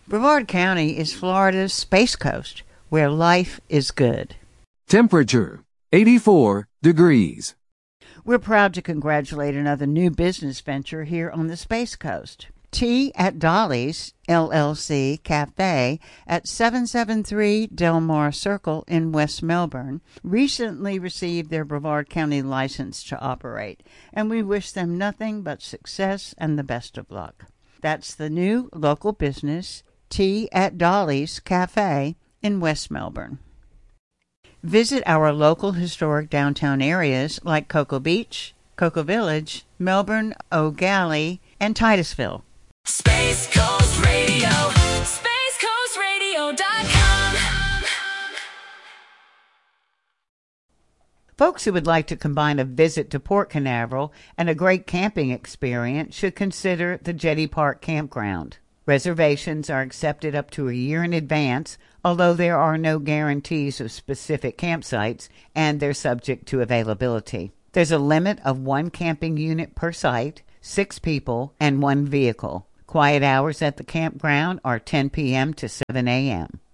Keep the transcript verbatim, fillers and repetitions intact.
Brevard County is Florida's Space Coast, where life is good. Temperature, eighty-four degrees. We're proud to congratulate another new business venture here on the Space Coast. Tea at Dolly's, L L C Cafe at seven seventy-three Delmar Circle in West Melbourne recently received their Brevard County license to operate, and we wish them nothing but success and the best of luck. That's the new local business, Tea at Dolly's Cafe in West Melbourne. Visit our local historic downtown areas like Cocoa Beach, Cocoa Village, Melbourne, O'Galley, and Titusville. Space Coast Radio, space coast radio dot com. Folks who would like to combine a visit to Port Canaveral and a great camping experience should consider the Jetty Park Campground. Reservations are accepted up to a year in advance, although there are no guarantees of specific campsites, and they're subject to availability. There's a limit of one camping unit per site, six people, and one vehicle. Quiet hours at the campground are ten p.m. to seven a.m.